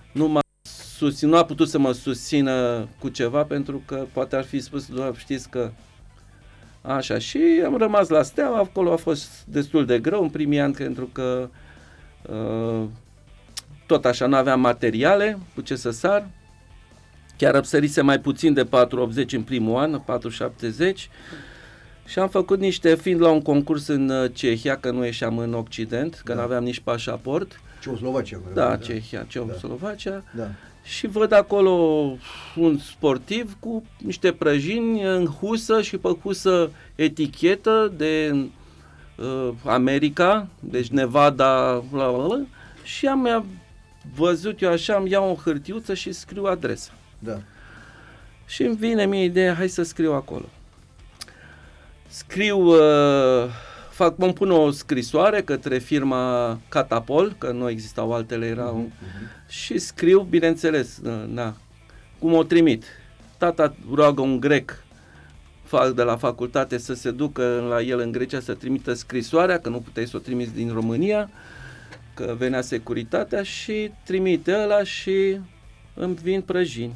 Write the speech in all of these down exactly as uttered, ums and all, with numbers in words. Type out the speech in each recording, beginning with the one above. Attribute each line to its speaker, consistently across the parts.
Speaker 1: nu m-a susținut, nu a putut să mă susțină cu ceva, pentru că poate ar fi spus, doar știți că așa, și am rămas la Steaua. Acolo a fost destul de greu în primii ani, pentru că uh, tot așa nu aveam materiale cu ce să sar. Chiar sărise mai puțin de patru optzeci în primul an, patru șaptezeci, și am făcut niște, fiind la un concurs în Cehia, că nu ieșeam în Occident, că da. Nu aveam nici pașaport.
Speaker 2: Ceoslovacia.
Speaker 1: Da, da, Cehia, Ceoslovacia.
Speaker 2: Da.
Speaker 1: Și văd acolo un sportiv cu niște prăjini în husă și pe husă etichetă de uh, America, deci Nevada, bla, bla, bla, și am văzut eu așa, îmi iau o hârtiuță și scriu adresa.
Speaker 2: Da.
Speaker 1: Și îmi vine mie ideea, hai să scriu acolo. Scriu, uh, fac, îmi pun o scrisoare către firma Catapol, că nu existau altele, erau, uh-huh. și scriu, bineînțeles, na, cum o trimit. Tata roagă un grec de la facultate să se ducă la el în Grecia să trimită scrisoarea, că nu puteai să o trimiți din România, că venea securitatea, și trimite ăla și îmi vin prăjini.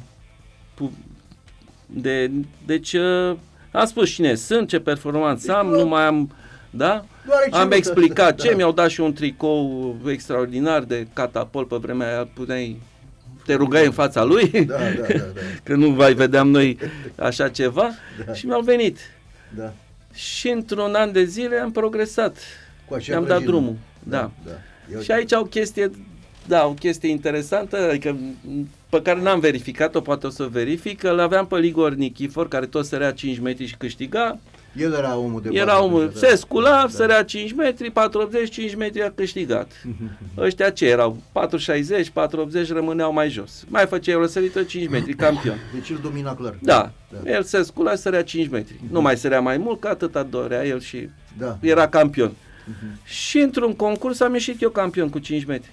Speaker 1: De, deci am spus cine sunt, ce performanță am, nu mai am, da? Am explicat ce, da. Mi-au dat și un tricou extraordinar de Catapol, pe vremea aia puteai, te rugai în fața lui,
Speaker 2: da, da, da, da.
Speaker 1: că nu mai vedeam noi așa ceva, da. Și mi-au venit.
Speaker 2: Da.
Speaker 1: Și într-un an de zile am progresat, mi-am dat drumul. Da. Da. Da. Și aici o chestie, da, o chestie interesantă, adică pe care n-am verificat-o, poate o să verific, că l-aveam pe Ligor Nichifor, care tot sărea cinci metri și câștiga.
Speaker 2: El era omul de
Speaker 1: Era omul, da, se scula, da, sărea cinci metri, patru optzeci, cinci metri, a câștigat. Ăștia ce erau? patru șaizeci, patru optzeci, rămâneau mai jos. Mai făcea o răsărită cinci metri, campion.
Speaker 2: Deci el domina clar.
Speaker 1: Da, da. El se scula, sărea cinci metri. Uh-huh. Nu mai sărea mai mult, că atâta dorea el și
Speaker 2: da.
Speaker 1: Era campion. Uh-huh. Și într-un concurs am ieșit eu campion cu cinci metri.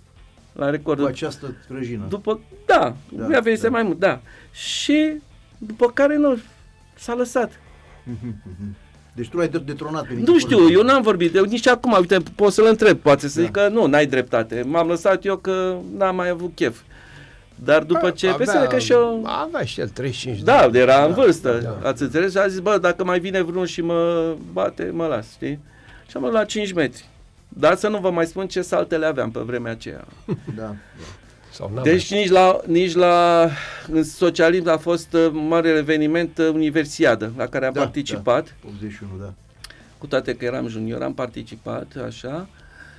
Speaker 1: La record.
Speaker 2: Cu această prăjină.
Speaker 1: După, da,
Speaker 2: da
Speaker 1: mi-a venit
Speaker 2: da.
Speaker 1: mai mult, da. Și după care nu, s-a lăsat.
Speaker 2: Deci tu l-ai detronat pe
Speaker 1: Nu știu, eu n-am vorbit, eu nici acum, uite, pot să-l întreb, poate să da. Zic că nu, n-ai dreptate. M-am lăsat eu că n-am mai avut chef. Dar după ce,
Speaker 3: avea,
Speaker 1: că și eu...
Speaker 3: Avea și el treizeci și cinci
Speaker 1: da,
Speaker 3: de
Speaker 1: era
Speaker 3: ani.
Speaker 1: în vârstă,
Speaker 3: da.
Speaker 1: Ați înțeles? Și a zis, bă, dacă mai vine vreunul și mă bate, mă las, știi? Și am luat cinci metri. Dar să nu vă mai spun ce saltele aveam pe vremea aceea.
Speaker 2: Da, da.
Speaker 3: Sau
Speaker 1: deci nici la, nici la în socialism a fost uh, mare eveniment uh, Universiadă, la care am
Speaker 2: da,
Speaker 1: participat.
Speaker 2: Da, optzeci și unu, da.
Speaker 1: Cu toate că eram junior, am participat, așa,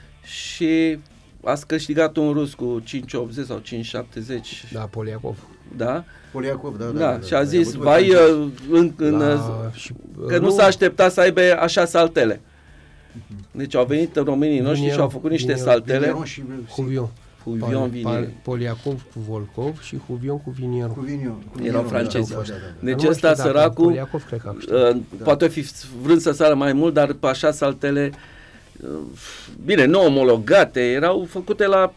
Speaker 1: și ați câștigat un rus cu cinci optzeci sau cinci șaptezeci.
Speaker 3: Da, Poliakov.
Speaker 1: Da?
Speaker 2: Poliakov, da, da.
Speaker 1: Da,
Speaker 2: da
Speaker 1: și a
Speaker 2: da,
Speaker 1: zis,
Speaker 2: da,
Speaker 1: vai, în, în,
Speaker 3: la, și,
Speaker 1: că nu, nu s-a așteptat să aibă așa saltele. Deci au venit românii noștri Viniero, și au făcut niște
Speaker 3: Viniero,
Speaker 1: saltele.
Speaker 3: Huvion.
Speaker 1: Huvion, Viniero.
Speaker 3: Poliakov cu Volkov și Huvion cu Viniero.
Speaker 2: Cu Viniero.
Speaker 1: Erau francezi.
Speaker 2: Da, da, da, da.
Speaker 1: Deci ăsta săracul,
Speaker 3: Poliakov, cred că
Speaker 1: uh, poate fi vrând să sară mai mult, dar pe așa saltele, uh, bine, nu omologate, erau făcute la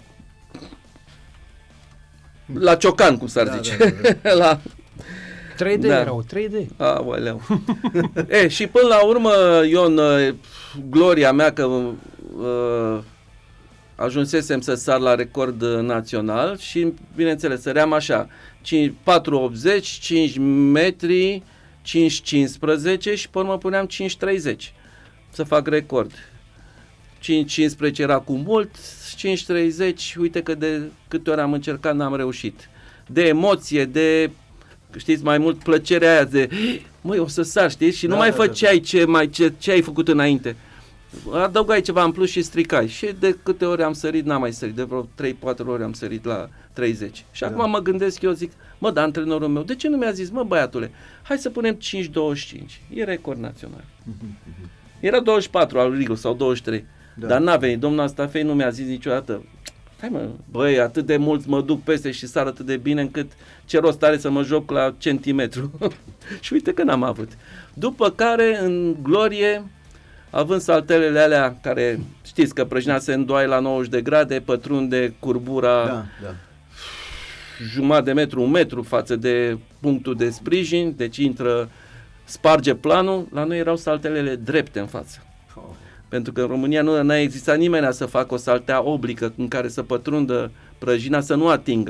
Speaker 1: la ciocan, cum s-ar
Speaker 2: da,
Speaker 1: zice.
Speaker 2: Da, da, da.
Speaker 1: La
Speaker 3: trei D da. Erau, trei D.
Speaker 1: Aoleu. E, și până la urmă, Ion, gloria mea că uh, ajunsesem să sar la record național și, bineînțeles, săream așa, patru optzeci, cinci metri, cinci cincisprezece și pe urmă puneam cinci treizeci să fac record. cinci cincisprezece era cu mult, cinci treizeci, uite că de câte ori am încercat n-am reușit. De emoție, de, știți, mai mult plăcerea aia de, măi, o să sar, știți? Și da, nu mai da, făceai da. ce, mai, ce, ce ai făcut înainte. Adăugai ceva în plus și stricai. Și de câte ori am sărit, n-am mai sărit. De vreo trei patru ori am sărit la treizeci. Și da. Acum mă gândesc, eu zic, mă, dar antrenorul meu, de ce nu mi-a zis, mă, băiatule, hai să punem cinci douăzeci și cinci. E record național. Era douăzeci și patru al Rigul sau douăzeci și trei. Da. Dar n-a venit. Domnul Astafei nu mi-a zis niciodată, hai mă, băi, atât de mult mă duc peste și sar atât de bine încât ce rost are să mă joc la centimetru. Și uite că n-am avut. După care, în glorie, având saltelele alea care, știți că prăjina se îndoaie la nouăzeci de grade, pătrunde curbura
Speaker 2: da, da.
Speaker 1: jumătate de metru, un metru față de punctul de sprijin, deci intră, sparge planul, la noi erau saltelele drepte în față. Oh. Pentru că în România nu a existat nimeni să facă o saltea oblică în care să pătrundă prăjina, să nu atingă.